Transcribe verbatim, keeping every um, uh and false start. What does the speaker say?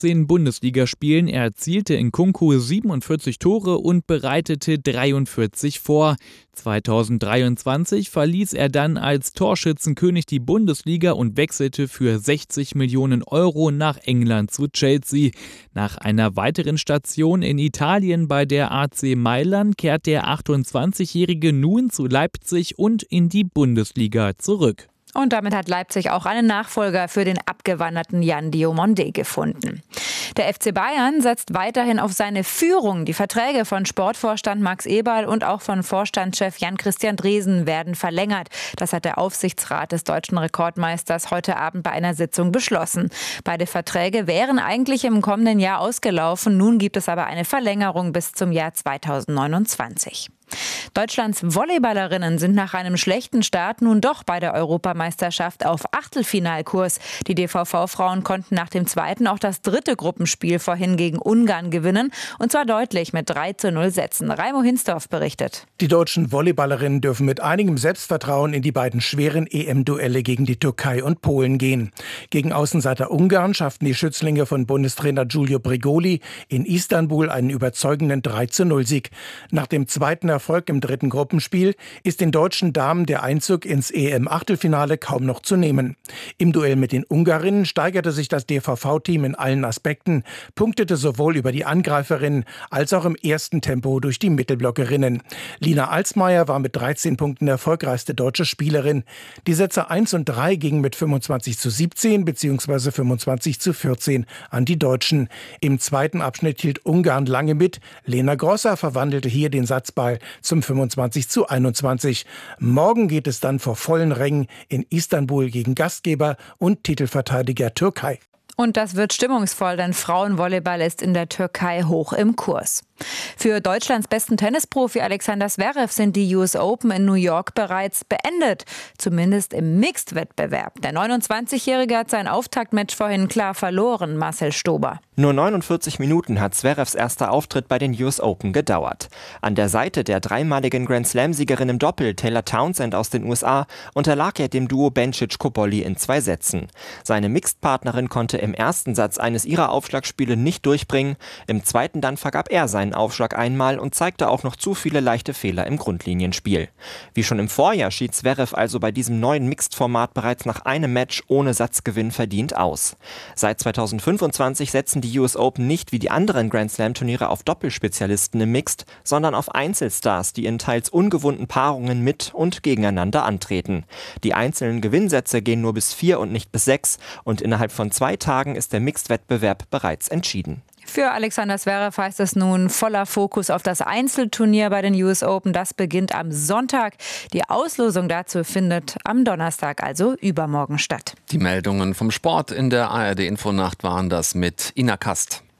zehn Bundesligaspielen. Er erzielte in Nkunku siebenundvierzig Tore und bereitete dreiundvierzig vor. zweitausenddreiundzwanzig verließ er dann als Torschützenkönig die Bundesliga und wechselte für sechzig Millionen Euro nach England zu Chelsea. Nach einer weiteren Station in Italien bei der A C Mailand kehrt der achtundzwanzigjährige nun zu Leipzig und in die Bundesliga zurück. Und damit hat Leipzig auch einen Nachfolger für den abgewanderten Yan Diomande gefunden. Der F C Bayern setzt weiterhin auf seine Führung. Die Verträge von Sportvorstand Max Eberl und auch von Vorstandschef Jan-Christian Dresen werden verlängert. Das hat der Aufsichtsrat des deutschen Rekordmeisters heute Abend bei einer Sitzung beschlossen. Beide Verträge wären eigentlich im kommenden Jahr ausgelaufen. Nun gibt es aber eine Verlängerung bis zum Jahr zweitausendneunundzwanzig. Deutschlands Volleyballerinnen sind nach einem schlechten Start nun doch bei der Europameisterschaft auf Achtelfinalkurs. Die D V V-Frauen konnten nach dem zweiten auch das dritte Gruppenspiel vorhin gegen Ungarn gewinnen. Und zwar deutlich mit drei zu null Sätzen. Raimo Hinsdorf berichtet. Die deutschen Volleyballerinnen dürfen mit einigem Selbstvertrauen in die beiden schweren E M-Duelle gegen die Türkei und Polen gehen. Gegen Außenseiter Ungarn schafften die Schützlinge von Bundestrainer Giulio Brigoli in Istanbul einen überzeugenden drei zu null Sieg. Nach dem zweiten Erfolg im dritten Gruppenspiel ist den deutschen Damen der Einzug ins E M-Achtelfinale kaum noch zu nehmen. Im Duell mit den Ungarinnen steigerte sich das D V V-Team in allen Aspekten, punktete sowohl über die Angreiferinnen als auch im ersten Tempo durch die Mittelblockerinnen. Lina Alsmeier war mit dreizehn Punkten erfolgreichste deutsche Spielerin. Die Sätze eins und drei gingen mit fünfundzwanzig zu siebzehn bzw. fünfundzwanzig zu vierzehn an die Deutschen. Im zweiten Abschnitt hielt Ungarn lange mit. Lena Grosser verwandelte hier den Satzball zum fünfundzwanzig zu einundzwanzig. Morgen geht es dann vor vollen Rängen in Istanbul gegen Gastgeber und Titelverteidiger Türkei. Und das wird stimmungsvoll, denn Frauenvolleyball ist in der Türkei hoch im Kurs. Für Deutschlands besten Tennisprofi Alexander Zverev sind die U S Open in New York bereits beendet. Zumindest im Mixed-Wettbewerb. Der neunundzwanzigjährige hat sein Auftaktmatch vorhin klar verloren, Marcel Stober. Nur neunundvierzig Minuten hat Zverevs erster Auftritt bei den U S Open gedauert. An der Seite der dreimaligen Grand-Slam-Siegerin im Doppel, Taylor Townsend aus den U S A, unterlag er dem Duo Bencic-Cobolli in zwei Sätzen. Seine Mixed-Partnerin konnte im ersten Satz eines ihrer Aufschlagspiele nicht durchbringen. Im zweiten dann vergab er seinen Aufschlag einmal und zeigte auch noch zu viele leichte Fehler im Grundlinienspiel. Wie schon im Vorjahr schied Zverev also bei diesem neuen Mixed-Format bereits nach einem Match ohne Satzgewinn verdient aus. Seit zweitausendfünfundzwanzig setzen die U S Open nicht wie die anderen Grand-Slam-Turniere auf Doppelspezialisten im Mixed, sondern auf Einzelstars, die in teils ungewohnten Paarungen mit und gegeneinander antreten. Die einzelnen Gewinnsätze gehen nur bis vier und nicht bis sechs und innerhalb von zwei Tagen ist der Mixed-Wettbewerb bereits entschieden. Für Alexander Zverev heißt es nun voller Fokus auf das Einzelturnier bei den U S Open. Das beginnt am Sonntag. Die Auslosung dazu findet am Donnerstag, also übermorgen, statt. Die Meldungen vom Sport in der A R D Infonacht waren das mit Ina Kast.